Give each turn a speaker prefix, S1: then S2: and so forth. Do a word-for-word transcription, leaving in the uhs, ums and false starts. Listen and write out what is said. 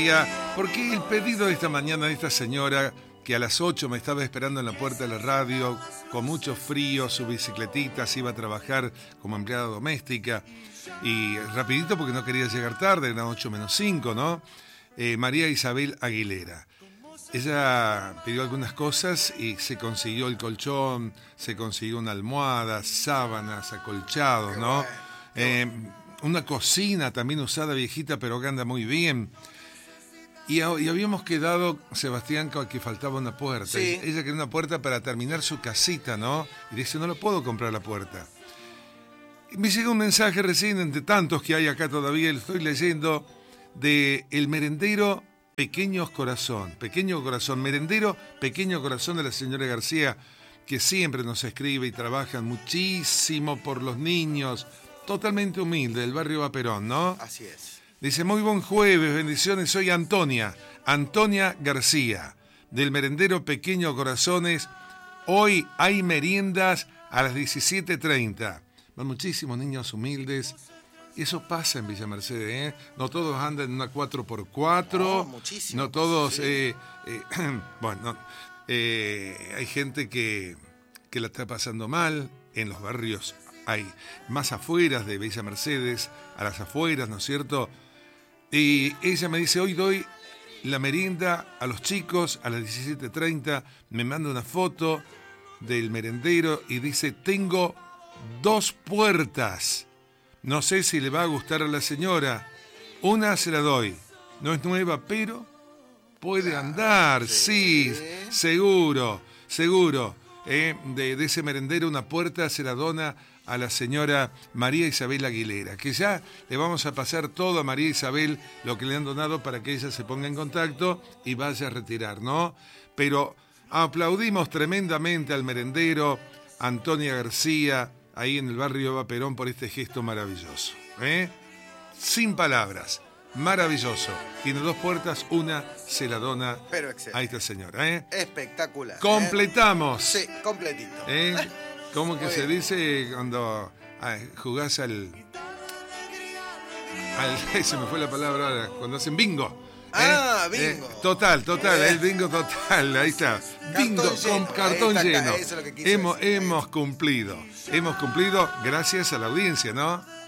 S1: María, porque el pedido de esta mañana de esta señora que a las ocho me estaba esperando en la puerta de la radio, con mucho frío, su bicicletita, se iba a trabajar como empleada doméstica, y rapidito porque no quería llegar tarde, eran ocho menos cinco, ¿no? Eh, María Isabel Aguilera. Ella pidió algunas cosas y se consiguió el colchón, se consiguió una almohada, sábanas, acolchados, ¿no? Eh, una cocina también usada, viejita, pero que anda muy bien. Y, y habíamos quedado, Sebastián, que faltaba una puerta.
S2: Sí.
S1: Ella, ella quería una puerta para terminar su casita, ¿no? Y dice, no lo puedo comprar la puerta. Y me llega un mensaje recién, entre tantos que hay acá todavía, lo estoy leyendo, de El Merendero Pequeños Corazón. Pequeño Corazón, Merendero Pequeño Corazón de la señora García, que siempre nos escribe y trabaja muchísimo por los niños. Totalmente humilde, del barrio Vaperón, ¿no?
S2: Así es.
S1: Dice, muy buen jueves, bendiciones, soy Antonia, Antonia García, del Merendero Pequeño Corazones. Hoy hay meriendas a las diecisiete treinta. Van muchísimos niños humildes. Y eso pasa en Villa Mercedes, ¿eh? No todos andan en una cuatro por cuatro.
S2: Oh, muchísimo.
S1: No todos...
S2: Sí.
S1: Eh, eh, bueno, eh, hay gente que, que la está pasando mal en los barrios. Hay más afueras de Villa Mercedes, a las afueras, ¿no es cierto? Y ella me dice, hoy doy la merienda a los chicos a las diecisiete treinta, me manda una foto del merendero y dice, tengo dos puertas. No sé si le va a gustar a la señora. Una se la doy. No es nueva, pero puede andar. Sí, sí, seguro, seguro. Eh, de, de ese merendero una puerta se la dona a la señora María Isabel Aguilera, que ya le vamos a pasar todo a María Isabel, lo que le han donado para que ella se ponga en contacto y vaya a retirar, ¿no? Pero aplaudimos tremendamente al merendero Antonia García, ahí en el barrio Vaperón, por este gesto maravilloso, ¿eh? Sin palabras, maravilloso. Tiene dos puertas, una se la dona
S2: Pero excelente.
S1: a esta señora, ¿eh?
S2: Espectacular.
S1: Completamos.
S2: ¿Eh? Sí, completito.
S1: ¿Eh? ¿Cómo que
S2: Muy
S1: se
S2: bien.
S1: dice cuando ah, jugás al, al... Se me fue la palabra ahora. Cuando hacen bingo. ¿eh?
S2: Ah, bingo.
S1: Eh, total, total.
S2: Eh.
S1: El bingo total. Ahí está. Bingo
S2: Cartón
S1: con
S2: lleno.
S1: cartón
S2: Ahí está,
S1: lleno.
S2: eso es lo que quise
S1: Hemos,
S2: decir.
S1: hemos cumplido. Hemos cumplido gracias a la audiencia, ¿no?